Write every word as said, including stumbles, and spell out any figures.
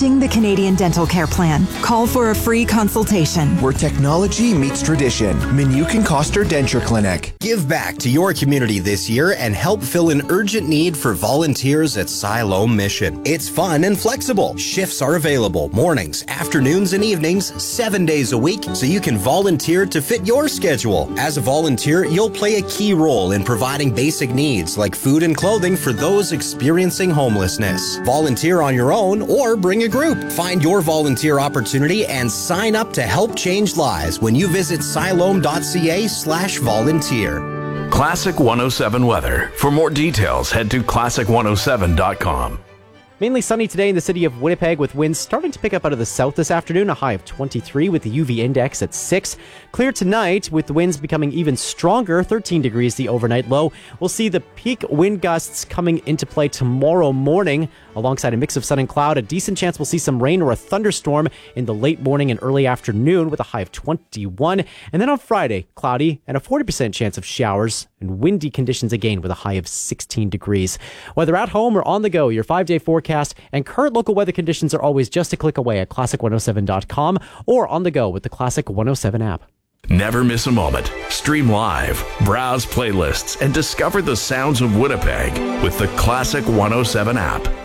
Adopting the Canadian Dental Care Plan. Call for a free consultation. Where technology meets tradition. Minukin Koster Denture Clinic. Give back to your community this year and help fill an urgent need for volunteers at Siloam Mission. It's fun and flexible. Shifts are available mornings, afternoons, and evenings, seven days a week, so you can volunteer to fit your schedule. As a volunteer, you'll play a key role in providing basic needs like food and clothing for those experiencing homelessness. Volunteer on your own or bring a group. Find your volunteer opportunity and sign up to help change lives when you visit siloam.ca slash volunteer. Classic one oh seven weather. For more details, head to classic one oh seven dot com. Mainly sunny today in the city of Winnipeg with winds starting to pick up out of the south this afternoon, a high of twenty-three with the U V index at six. Clear tonight with the winds becoming even stronger, thirteen degrees the overnight low. We'll see the peak wind gusts coming into play tomorrow morning alongside a mix of sun and cloud. A decent chance we'll see some rain or a thunderstorm in the late morning and early afternoon with a high of twenty-one. And then on Friday, cloudy and a forty percent chance of showers and windy conditions again with a high of sixteen degrees. Whether at home or on the go, your five-day forecast and current local weather conditions are always just a click away at classic one oh seven dot com or on the go with the Classic one oh seven app. Never miss a moment. Stream live, browse playlists, and discover the sounds of Winnipeg with the Classic one oh seven app.